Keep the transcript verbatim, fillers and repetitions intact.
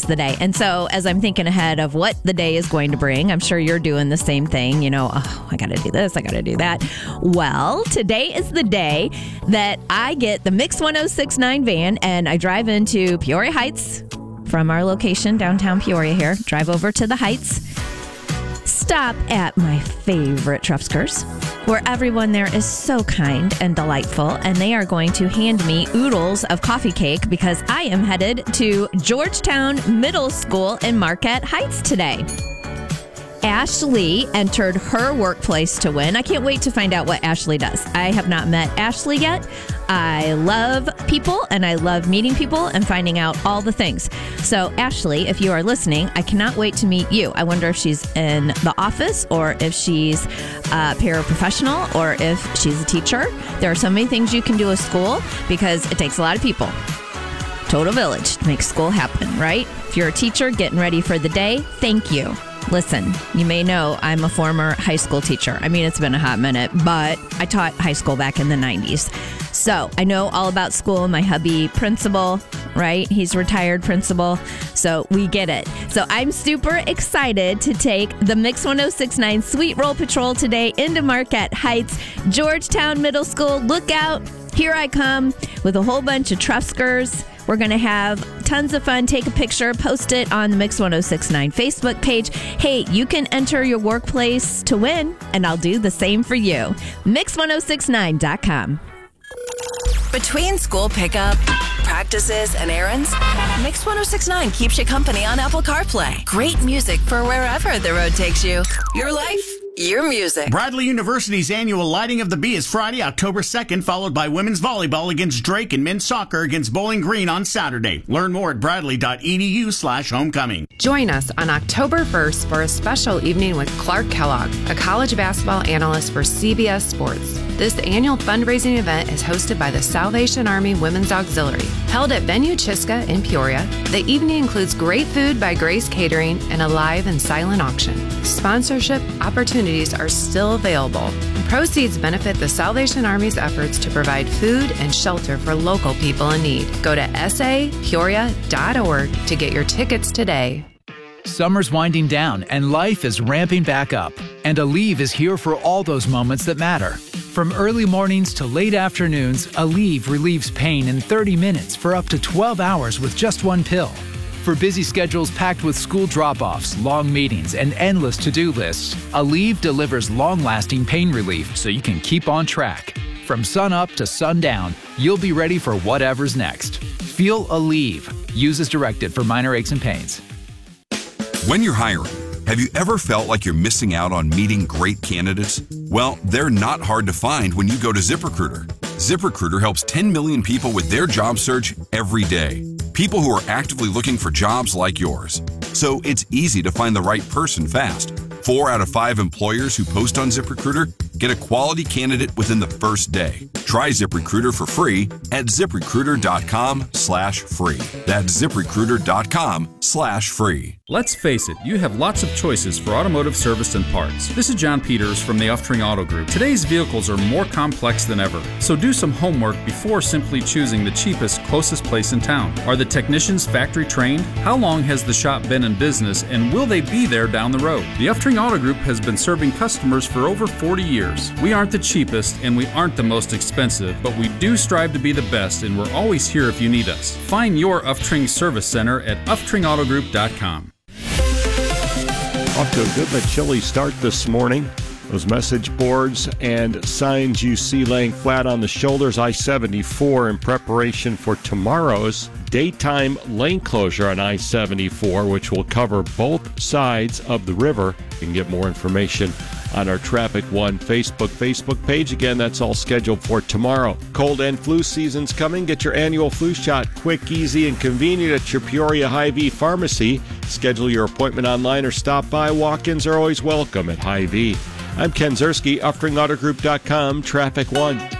the day. And so as I'm thinking ahead of what the day is going to bring, I'm sure you're doing the same thing. You know, oh, I got to do this. I got to do that. Well, today is the day that I get the Mix one oh six point nine van and I drive into Peoria Heights from our location downtown Peoria here. Drive over to the Heights. Stop at my favorite Trefskers, where everyone there is so kind and delightful, and they are going to hand me oodles of coffee cake because I am headed to Georgetown Middle School in Marquette Heights today. Ashley entered her workplace to win. I can't wait to find out what Ashley does. I have not met Ashley yet. I love people and I love meeting people and finding out all the things. So Ashley, if you are listening, I cannot wait to meet you. I wonder if she's in the office or if she's a paraprofessional or if she's a teacher. There are so many things you can do at school because it takes a lot of people. Total village to make school happen, right? If you're a teacher getting ready for the day, thank you. Listen, you may know I'm a former high school teacher. I mean, it's been a hot minute, but I taught high school back in the nineties. So I know all about school. My hubby, principal, right? He's retired principal. So we get it. So I'm super excited to take the Mix one oh six point nine Sweet Roll Patrol today into Marquette Heights, Georgetown Middle School. Look out. Here I come with a whole bunch of Trefskers. We're going to have tons of fun. Take a picture, post it on the Mix one oh six point nine Facebook page. Hey, you can enter your workplace to win, and I'll do the same for you. Mix one oh six point nine dot com. Between school pickup, practices, and errands, Mix one oh six point nine keeps you company on Apple CarPlay. Great music for wherever the road takes you. Your life, your music. Bradley University's annual Lighting of the Bee is Friday, October second, followed by women's volleyball against Drake and men's soccer against Bowling Green on Saturday. Learn more at bradley.edu slash homecoming. Join us on October first for a special evening with Clark Kellogg, a college basketball analyst for C B S Sports. This annual fundraising event is hosted by the Salvation Army Women's Auxiliary. Held at Venue Chiska in Peoria, the evening includes great food by Grace Catering and a live and silent auction. Sponsorship opportunities are still available. Proceeds benefit the Salvation Army's efforts to provide food and shelter for local people in need. Go to s a peoria dot org to get your tickets today. Summer's winding down and life is ramping back up. And Aleve is here for all those moments that matter. From early mornings to late afternoons, Aleve relieves pain in thirty minutes for up to twelve hours with just one pill. For busy schedules packed with school drop-offs, long meetings, and endless to-do lists, Aleve delivers long-lasting pain relief so you can keep on track. From sun up to sundown, you'll be ready for whatever's next. Feel Aleve. Use as directed for minor aches and pains. When you're hiring, have you ever felt like you're missing out on meeting great candidates? Well, they're not hard to find when you go to ZipRecruiter. ZipRecruiter helps ten million people with their job search every day. People who are actively looking for jobs like yours. So it's easy to find the right person fast. Four out of five employers who post on ZipRecruiter get a quality candidate within the first day. Try ZipRecruiter for free at ZipRecruiter.com slash free. That's ZipRecruiter.com slash free. Let's face it, you have lots of choices for automotive service and parts. This is John Peters from the Uftring Auto Group. Today's vehicles are more complex than ever, so do some homework before simply choosing the cheapest, closest place in town. Are the technicians factory trained? How long has the shop been in business, and will they be there down the road? The Uftring Auto Group has been serving customers for over forty years. We aren't the cheapest, and we aren't the most expensive, but we do strive to be the best, and we're always here if you need us. Find your Uftring Service Center at uftring auto group dot com. Off to a good but chilly start this morning. Those message boards and signs you see laying flat on the shoulders, I seventy-four in preparation for tomorrow's daytime lane closure on I seventy-four, which will cover both sides of the river. You can get more information on our Traffic One Facebook Facebook page. Again, that's all scheduled for tomorrow. Cold and flu season's coming. Get your annual flu shot quick, easy, and convenient at your Peoria Hy-Vee pharmacy. Schedule your appointment online or stop by. Walk-ins are always welcome at Hy-Vee. I'm Ken Zerski, uftring auto group dot com, Traffic One.